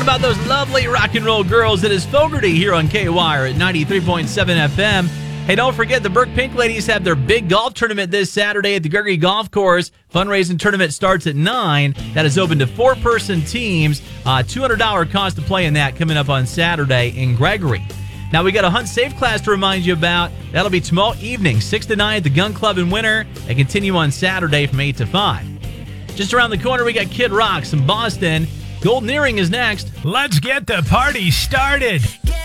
about those lovely rock and roll girls. It is Fogarty here on KWIRE at 93.7 FM. Hey, don't forget the Burke Pink Ladies have their big golf tournament this Saturday at the Gregory Golf Course. Fundraising tournament starts at 9. That is open to 4-person teams. $200 cost to play in that coming up on Saturday in Gregory. Now, we got a Hunt Safe class to remind you about. That'll be tomorrow evening, 6 to 9 at the Gun Club in Winter, and continue on Saturday from 8 to 5. Just around the corner, we got Kid Rock in Boston. Golden Earring is next. Let's get the party started.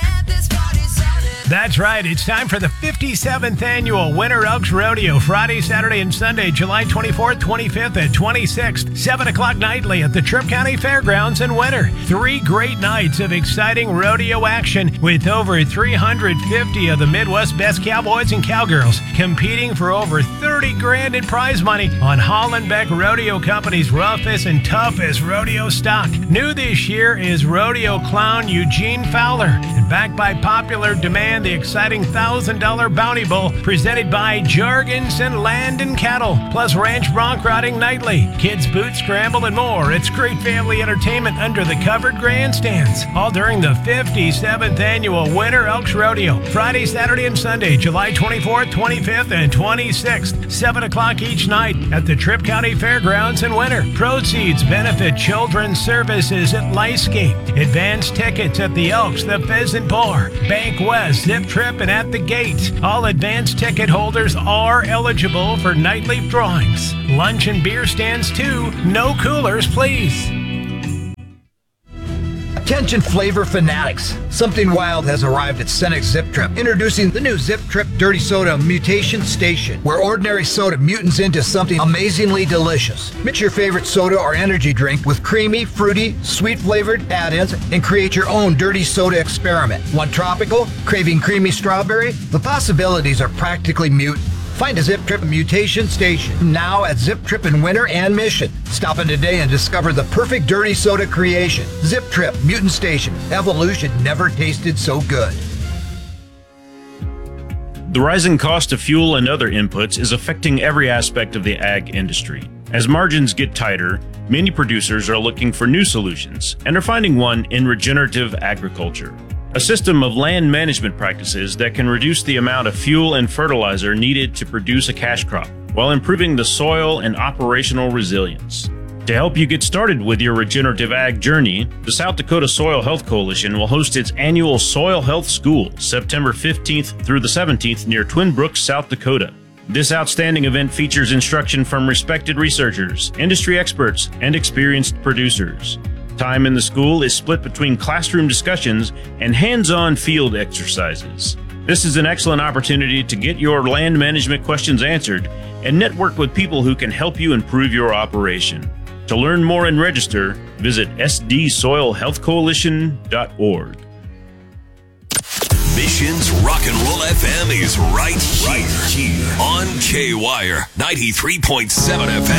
That's right. It's time for the 57th annual Winter Oaks Rodeo, Friday, Saturday, and Sunday, July 24th, 25th, and 26th, 7 o'clock nightly at the Tripp County Fairgrounds in Winter. 3 great nights of exciting rodeo action with over 350 of the Midwest's best cowboys and cowgirls competing for over $30,000 in prize money on Hollenbeck Rodeo Company's roughest and toughest rodeo stock. New this year is rodeo clown Eugene Fowler, and backed by popular demand, the exciting $1,000 Bounty Bowl presented by Jorgensen Land and Cattle, plus ranch bronc riding nightly, kids boot scramble, and more. It's great family entertainment under the covered grandstands, all during the 57th annual Winter Oaks Rodeo, Friday, Saturday, and Sunday, July 24th, 25th, and 26th, 7 o'clock each night at the Tripp County Fairgrounds in Winter. Proceeds benefit Children's Services at Lifescape. Advanced tickets at the Elks, the Pheasant Bar, Bank West, Zip Trip, and at the gate. All advanced ticket holders are eligible for nightly drawings. Lunch and beer stands too. No coolers, please. Attention flavor fanatics. Something wild has arrived at Cenex Zip Trip. Introducing the new Zip Trip Dirty Soda Mutation Station, where ordinary soda mutants into something amazingly delicious. Mix your favorite soda or energy drink with creamy, fruity, sweet-flavored add-ins and create your own dirty soda experiment. Want tropical? Craving creamy strawberry? The possibilities are practically mutant. Find a Zip Trip Mutation Station now at Zip Trip in Winter and Mission. Stop in today and discover the perfect dirty soda creation. Zip Trip Mutant Station. Evolution never tasted so good. The rising cost of fuel and other inputs is affecting every aspect of the ag industry. As margins get tighter, many producers are looking for new solutions and are finding one in regenerative agriculture, a system of land management practices that can reduce the amount of fuel and fertilizer needed to produce a cash crop while improving the soil and operational resilience. To help you get started with your regenerative ag journey, the South Dakota Soil Health Coalition will host its annual Soil Health School September 15th through the 17th near Twin Brooks, South Dakota. This outstanding event features instruction from respected researchers, industry experts, and experienced producers. Time in the school is split between classroom discussions and hands-on field exercises. This is an excellent opportunity to get your land management questions answered and network with people who can help you improve your operation. To learn more and register, visit sdsoilhealthcoalition.org. Mission's Rock and Roll FM is right here on KWIRE 93.7 FM.